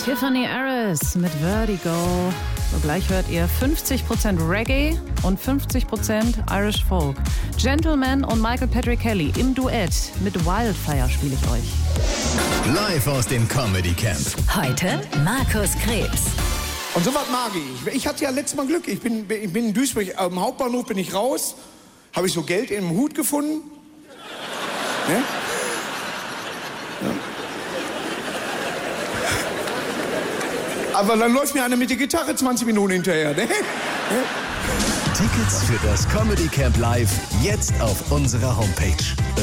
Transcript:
Tiffany Harris mit Vertigo. So gleich hört ihr 50% Reggae und 50% Irish Folk. Gentleman und Michael Patrick Kelly im Duett mit Wildfire spiele ich euch. Live aus dem Comedy Camp. Heute Markus Krebs. Und so was mag ich. Ich hatte ja letztes Mal Glück. Ich bin in Duisburg, am Hauptbahnhof bin ich raus. Habe ich so Geld in einem Hut gefunden. Ne? Ja. Aber dann läuft mir einer mit der Gitarre 20 Minuten hinterher. Ne? Tickets für das Comedy Camp Live jetzt auf unserer Homepage.